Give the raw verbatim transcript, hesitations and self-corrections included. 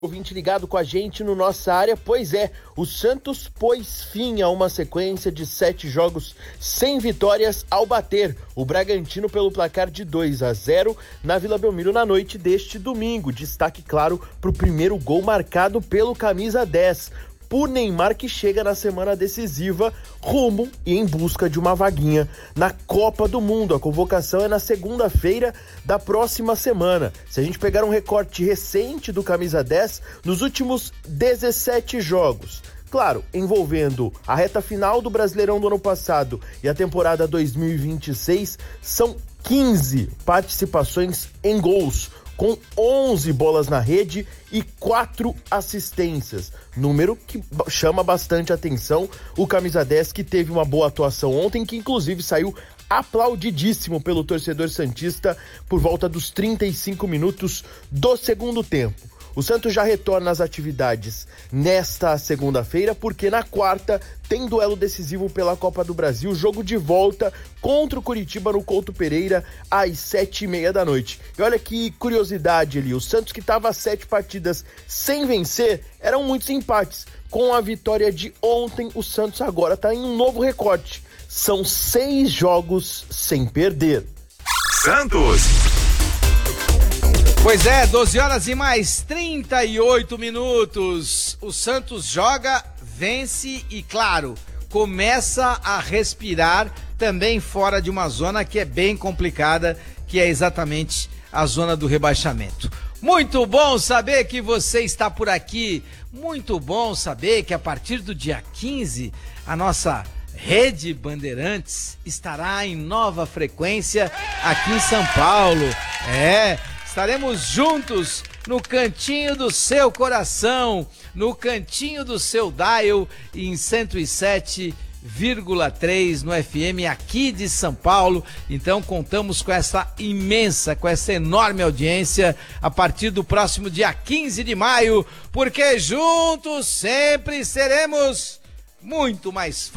Ouvinte ligado com a gente no Nossa Área, pois é, o Santos pôs fim a uma sequência de sete jogos sem vitórias ao bater o Bragantino pelo placar de dois a zero na Vila Belmiro na noite deste domingo. Destaque, claro, para o primeiro gol marcado pelo camisa dez, por Neymar, que chega na semana decisiva rumo e em busca de uma vaguinha na Copa do Mundo. A convocação é na segunda-feira da próxima semana. Se a gente pegar um recorte recente do camisa dez, nos últimos dezessete jogos, claro, envolvendo a reta final do Brasileirão do ano passado e a temporada dois mil e vinte e seis, são quinze participações em gols, com onze bolas na rede e quatro assistências, número que chama bastante atenção. O camisa dez, que teve uma boa atuação ontem, que inclusive saiu aplaudidíssimo pelo torcedor santista por volta dos trinta e cinco minutos do segundo tempo. O Santos já retorna às atividades nesta segunda-feira, porque na quarta tem duelo decisivo pela Copa do Brasil, jogo de volta contra o Curitiba no Couto Pereira às sete e meia da noite. E olha que curiosidade ali, o Santos, que estava a sete partidas sem vencer, eram muitos empates. Com a vitória de ontem, o Santos agora está em um novo recorte. São seis jogos sem perder. Santos! Pois é, doze horas e mais trinta e oito minutos. O Santos joga, vence e, claro, começa a respirar também fora de uma zona que é bem complicada, que é exatamente a zona do rebaixamento. Muito bom saber que você está por aqui. Muito bom saber que a partir do dia quinze, a nossa Rede Bandeirantes estará em nova frequência aqui em São Paulo. É... Estaremos juntos no cantinho do seu coração, no cantinho do seu dial, em cento e sete vírgula três no F M aqui de São Paulo. Então contamos com essa imensa, com essa enorme audiência a partir do próximo dia quinze de maio, porque juntos sempre seremos muito mais fortes.